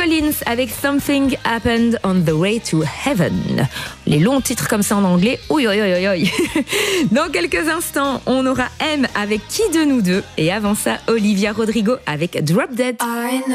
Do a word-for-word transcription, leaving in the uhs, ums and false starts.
Collins avec Something Happened on the Way to Heaven. Les longs titres comme ça en anglais, oui, oui, oui, oui. Dans quelques instants, on aura M avec Qui de nous deux. Et avant ça, Olivia Rodrigo avec Drop Dead.